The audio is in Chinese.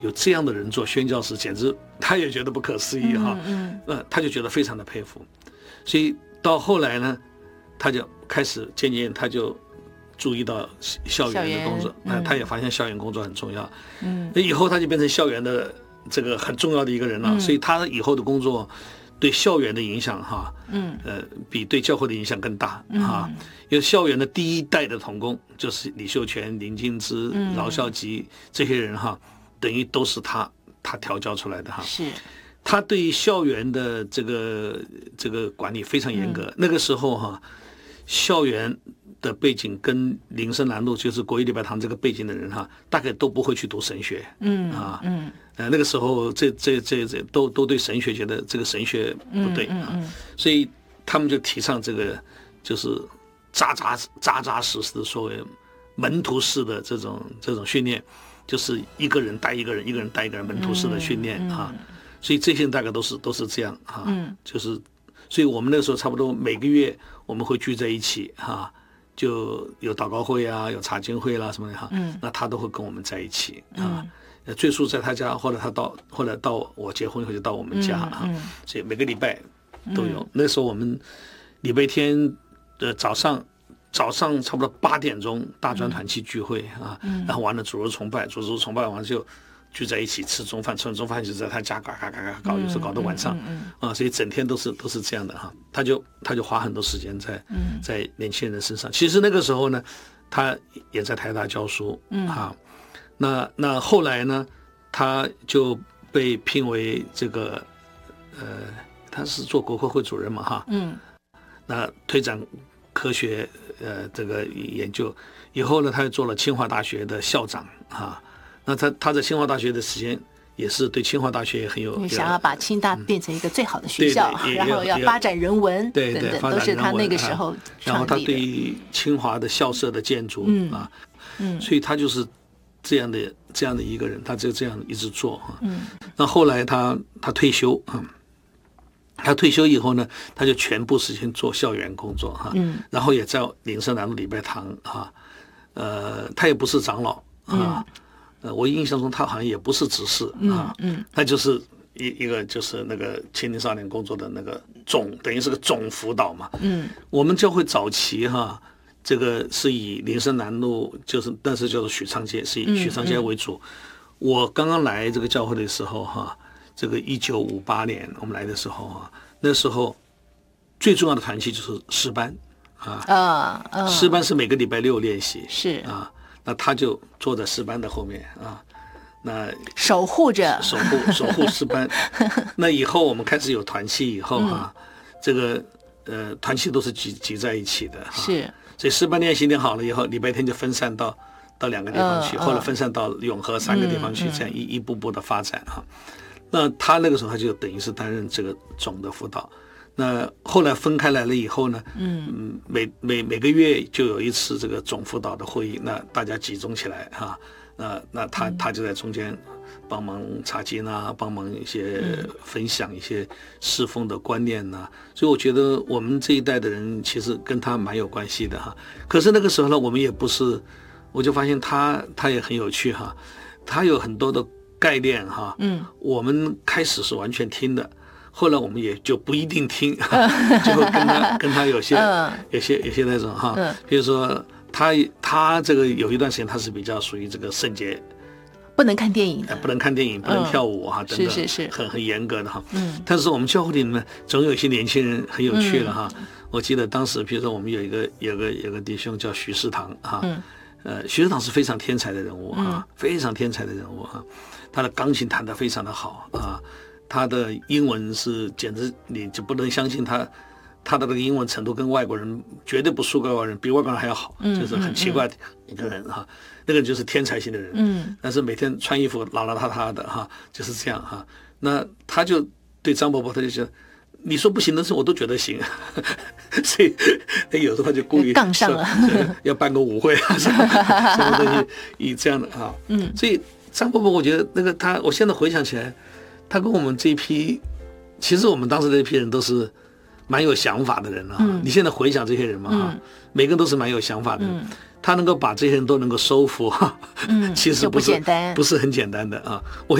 有这样的人做宣教士，简直他也觉得不可思议哈。他就觉得非常的佩服。所以到后来呢，他就开始渐渐他就注意到校园的工作，他也发现校园工作很重要。以后他就变成校园的这个很重要的一个人了。所以他以后的工作对校园的影响哈，比对教会的影响更大哈。因为校园的第一代的同工就是李秀全、林敬之、饶孝吉这些人哈，等于都是他调教出来的哈。 是， 他对于校园的这个管理非常严格。那个时候哈，校园的背景跟林森南路就是国语礼拜堂这个背景的人哈，大概都不会去读神学。那个时候这都对神学觉得这个神学不对所以他们就提倡这个就是扎实的所谓门徒式的这种训练，就是一个人带一个人，一个人带一个人，门徒式的训练所以这些大概都是这样就是所以我们那时候差不多每个月我们会聚在一起就有祷告会啊，有查经会啦什么的那他都会跟我们在一起最初在他家，后来到我结婚以后就到我们家所以每个礼拜都有。那时候我们礼拜天的早上差不多8点钟大专团契聚会然后完了主日崇拜完了就聚在一起吃中饭，吃完中饭就在他家搞，有时候搞到晚上所以整天都是这样的他就花很多时间在年轻人的身上。其实那个时候呢，他也在台大教书那后来呢，他就被聘为这个他是做国科会主任嘛那推展科学这个研究以后呢，他又做了清华大学的校长那他在清华大学的时间也是对清华大学也很有想要把清大变成一个最好的学校，然后要发展人文等等，都是他那个时候创立的。 然后他对清华的校舍的建筑所以他就是这样的一个人，他就这样一直做那后来他退休他退休以后呢，他就全部时间做校园工作然后也在林森南路礼拜堂他也不是长老我印象中他好像也不是执事他就是一个就是那个青年少年工作的那个等于是个总辅导嘛我们教会早期这个是以林森南路但是叫做许昌街，是以许昌街为主我刚刚来这个教会的时候这个1958年我们来的时候那时候最重要的团契就是诗班诗班是每个礼拜6练习是那他就坐在诗班的后面那守护诗班那以后我们开始有团契以后这个团契都是集在一起的是， 所以诗班练习练好了以后，礼拜天就分散到2个地方去后来分散到永和3个地方去这样一步步的发展那他那个时候他就等于是担任这个总的辅导。那后来分开来了以后呢每个月就有一次这个总辅导的会议，那大家集中起来那他就在中间帮忙查经帮忙一些分享一些侍奉的观念所以我觉得我们这一代的人其实跟他蛮有关系的可是那个时候呢，我们也不是，我就发现他也很有趣他有很多的概念我们开始是完全听的，后来我们也就不一定听就会跟他有些那种比如说他这个有一段时间他是比较属于这个圣洁， 不能看电影不能看电影，不能跳舞等等， 是很严格的但是我们教会里面总有一些年轻人很有趣的我记得当时比如说我们有个弟兄叫徐世堂徐世堂是非常天才的人物非常天才的人物他的钢琴弹得非常的好他的英文是简直你就不能相信他的那个英文程度跟外国人绝对不输给外国人，比外国人还要好就是很奇怪的一个人那个人就是天才型的人但是每天穿衣服邋邋遢遢的就是这样那他就对张伯伯他就觉得你说不行的事我都觉得行所以有时候他就故意杠上了要办个舞会什么东西以这样的所以张伯伯我觉得那个我现在回想起来他跟我们这一批，其实我们当时这一批人都是蛮有想法的人你现在回想这些人嘛每个人都是蛮有想法的人他能够把这些人都能够收服，其实不简单， 不是很简单的啊。